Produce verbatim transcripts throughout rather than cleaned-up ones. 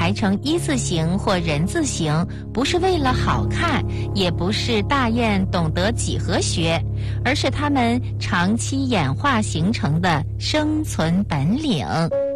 排成一字形或人字形，不是为了好看，也不是大雁懂得几何学，而是它们长期演化形成的生存本领。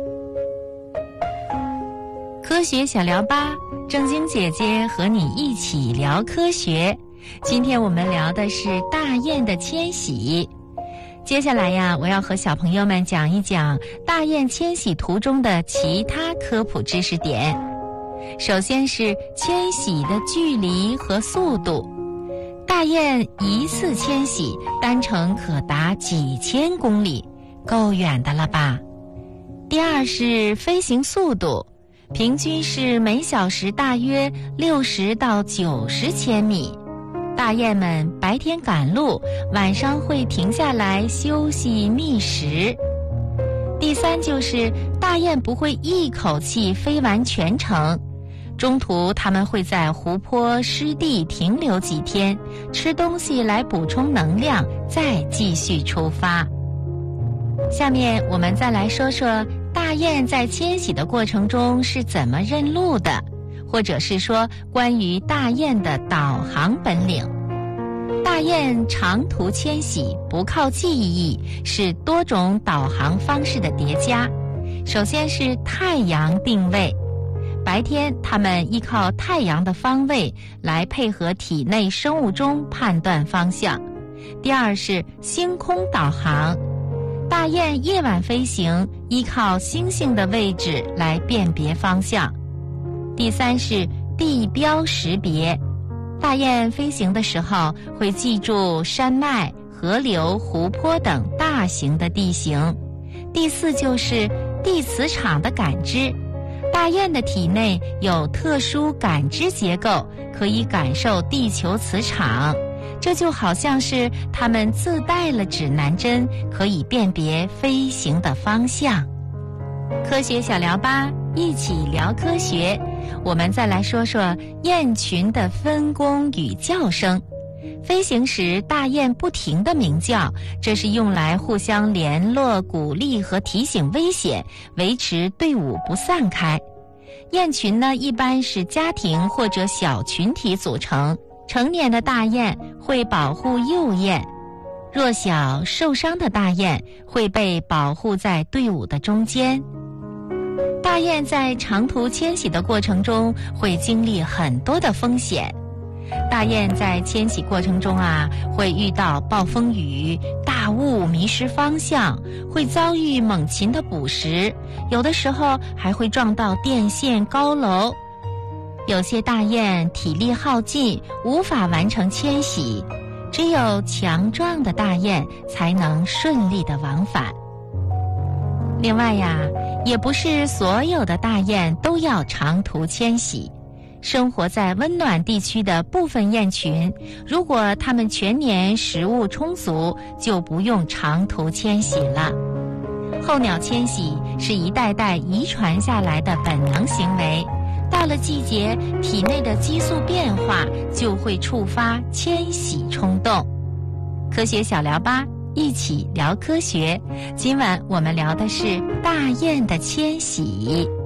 科学小聊吧，正经姐姐和你一起聊科学。今天我们聊的是大雁的迁徙。接下来呀，我要和小朋友们讲一讲大雁迁徙途中的其他科普知识点。首先是迁徙的距离和速度。大雁一次迁徙单程可达几千公里，够远的了吧？第二是飞行速度，平均是每小时大约六十到九十千米。大雁们白天赶路，晚上会停下来休息觅食。第三就是大雁不会一口气飞完全程，中途它们会在湖泊、湿地停留几天，吃东西来补充能量，再继续出发。下面我们再来说说大雁在迁徙的过程中是怎么认路的，或者是说关于大雁的导航本领。大雁长途迁徙不靠记忆，是多种导航方式的叠加。首先是太阳定位，白天它们依靠太阳的方位来配合体内生物钟判断方向。第二是星空导航，大雁夜晚飞行依靠星星的位置来辨别方向。第三是地标识别，大雁飞行的时候会记住山脉、河流、湖泊等大型的地形。第四就是地磁场的感知，大雁的体内有特殊感知结构，可以感受地球磁场，这就好像是它们自带了指南针，可以辨别飞行的方向。科学小聊吧，一起聊科学。我们再来说说雁群的分工与叫声。飞行时大雁不停地鸣叫，这是用来互相联络、鼓励和提醒危险，维持队伍不散开。雁群呢，一般是家庭或者小群体组成，成年的大雁会保护幼雁，弱小受伤的大雁会被保护在队伍的中间。大雁在长途迁徙的过程中会经历很多的风险。大雁在迁徙过程中啊，会遇到暴风雨、大雾，迷失方向，会遭遇猛禽的捕食，有的时候还会撞到电线、高楼。有些大雁体力耗尽，无法完成迁徙，只有强壮的大雁才能顺利的往返。另外呀，也不是所有的大雁都要长途迁徙。生活在温暖地区的部分雁群，如果它们全年食物充足，就不用长途迁徙了。候鸟迁徙是一代代遗传下来的本能行为，到了季节，体内的激素变化就会触发迁徙冲动。科学小聊吧，一起聊科学。今晚我们聊的是大雁的迁徙。